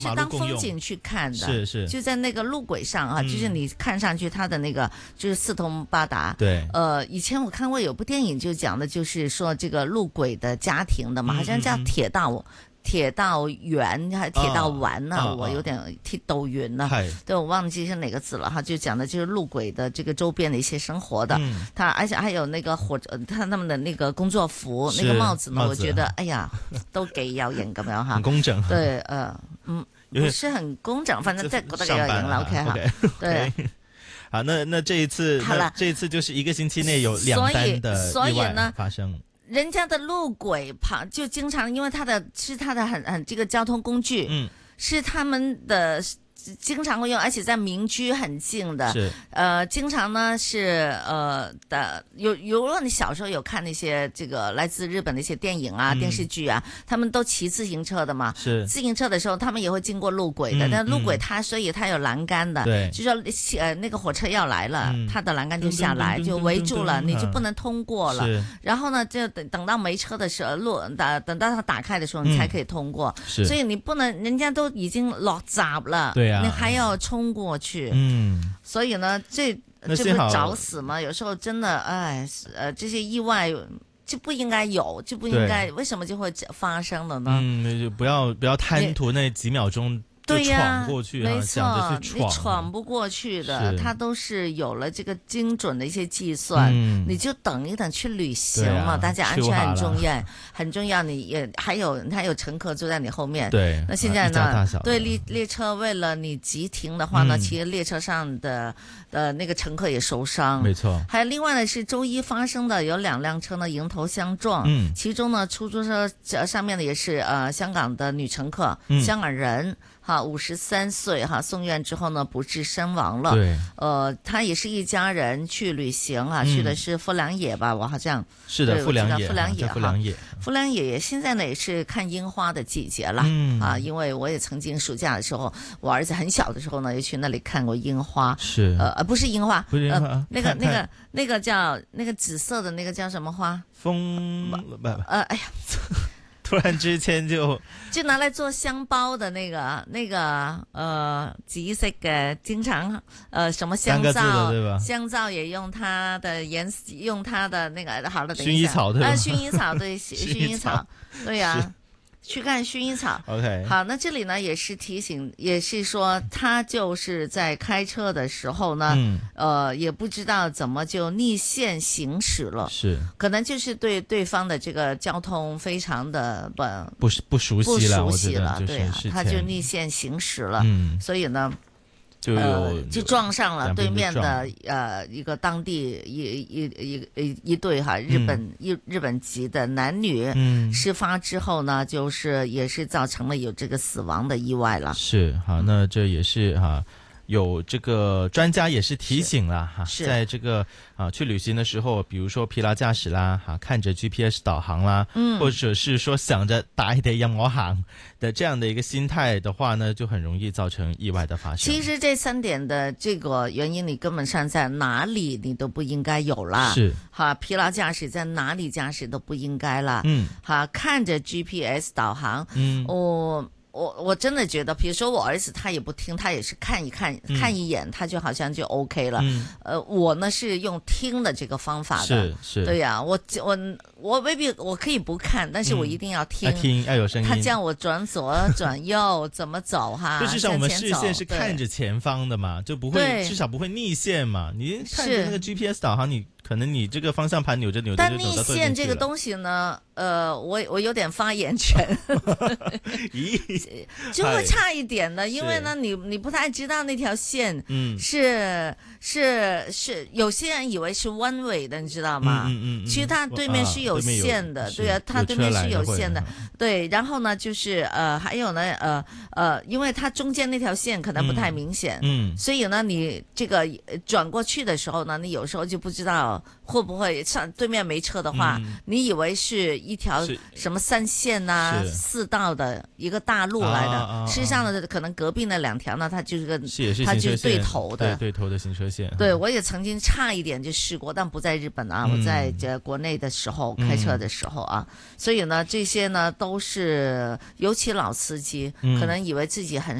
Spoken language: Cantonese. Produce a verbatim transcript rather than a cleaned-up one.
是当风景去看的， 是是， 就在那个路轨上啊，嗯、就是你看上去它的那个就是四通八达。 对， 呃，以前我看过有部電影就講的，就是說這個路軌的家庭的嘛，嗯、好像叫鐵道。鐵道園還是鐵道玩呢、啊啊？我有點鐵道園啊，對，我忘記是哪個字了哈。就講的就是路軌的這個周邊的一些生活的，嗯、他而且還有那個火車，他他們的那個工作服，那個帽子呢，我覺得哎呀，都幾有型咁樣哈， 很工整。 對，呃，嗯，不是很工整，反正在覺得幾有型了 ，OK 哈，對。 好，那那這一次， 好了， 這一次就是一個星期內有兩單的意外發生。 人家的路軌旁就經常，因為它的是它的很很這個交通工具，嗯，是他們的經常會用，而且在民居很近的， 是， 呃，經常呢是呃的，有如果你小時候有看那些這個來自日本的一些電影啊、嗯、電視劇啊，他們都騎自行車的嘛， 是， 自行車的時候他們也會經過路軌的，嗯、但路軌它所以它有欄杆的， 對、嗯， 就說呃那個火車要來了，嗯、它的欄杆就下來就圍住了，你就不能通過了， 是， 然後呢就等等到沒車的時候路等等到它打開的時候你才可以通過， 是， 所以你不能人家都已經落閘了， 對。 你還要衝過去， 嗯， 所以呢，這這不找死嗎？有時候真的，哎，呃，這些意外就不應該有，就不應該，為什麼就會發生了呢？ 嗯，就不要不要貪圖那幾秒鐘。 對呀、啊， 沒錯， 你闖不過去的，它都是有了這個精準的一些計算，嗯、你就等一等去旅行嘛，啊、大家安全很重要，很重要。你也還有還有乘客坐在你後面， 對， 那現在呢？對列列車為了你急停的話呢，嗯、其實列車上的呃那個乘客也受傷， 沒錯。 還有另外呢是周一發生的，有兩輛車呢迎頭相撞，嗯，其中呢出租車上面的也是呃香港的女乘客，嗯、香港人。哈，五十三歲哈，送院之後呢，不治身亡了。 對， 呃，他也是一家人去旅行啊，嗯、去的是富良野吧，我好像是的，富良野， 富良野哈， 富良野， 富良野現在呢也是看櫻花的季節了、嗯、啊，因為我也曾經暑假的時候，我兒子很小的時候呢，也去那裡看過櫻花。 是， 呃，不是櫻花， 不是櫻花， 呃、那個那個那個叫那個紫色的那個叫什麼花？ 風，不， 呃，哎呀。 突然之間就就拿來做香包的那個那個呃紫色嘅，經常呃什麼香皂， 對吧？ 香皂也用它的顏用它的那個好了，等一下， 薰衣草對吧？ 啊，薰衣草對，薰衣草，對呀、啊。去看薰衣草 ，OK， 好，那這裡呢也是提醒，也是說他就是在開車的時候呢，嗯、呃，也不知道怎麼就逆線行駛了， 是， 可能就是對對方的這個交通非常的不不是不熟悉了， 不熟悉了， 對啊，他就逆線行駛了， 嗯， 所以呢。 就有、 呃、就撞上了對面的呃一個當地一一一一一對哈日本一、嗯、日本籍的男女，嗯，事發之後呢，就是也是造成了有這個死亡的意外了。 是，好，那這也是哈。有這個專家也是提醒了哈，在這個啊去旅行的時候，比如說疲勞駕駛啦，哈看着 G P S 導航啦，嗯，或者是說想着大地任我行的這樣的一個心態的話呢，就很容易造成意外的發生。 其實這三點的這個原因，你根本上在哪裡你都不應該有啦。 是， 哈疲勞駕駛在哪裡駕駛都不應該啦。嗯，哈看着 G P S 導航，嗯，我。我我真的覺得，比如說我兒子他也不聽，他也是看一看，嗯、看一眼，他就好像就 OK 了。嗯、呃，我呢是用聽的這個方法的， 是是， 對呀、啊，我我我未必我可以不看，但是我一定要聽，嗯、要聽要有聲音。 他叫我轉左轉右怎麼走哈？ 就至少我們視線是看着前方的嘛，就不會至少不會逆線嘛。你看着那個 G P S 導航，你可能你這個方向盤扭着扭着， 但逆線這個東西呢，呃，我我有點發言權。咦？就會差一點的，因為呢，你你不太知道那條線，嗯，是是是，有些人以為是 one way 的，你知道嗎？嗯嗯嗯，其實它對面是有線的，對啊，它對面是有線的，對。然後呢，就是呃，還有呢，呃呃，因為它中間那條線可能不太明顯，嗯，所以呢，你這個轉過去的時候呢，你有時候就不知道。 道會不會上對面沒車的話，嗯、你以為是一條什麼三線啊、四道的一個大路來的，啊啊啊、實際上呢，可能隔壁那兩條呢，它就是個，是它就是對頭的， 對，對頭的行車線。 對，我也曾經差一點就試過，但不在日本啊，嗯、我在這國內的時候、嗯、開車的時候啊，所以呢，這些呢都是尤其老司機，嗯、可能以為自己很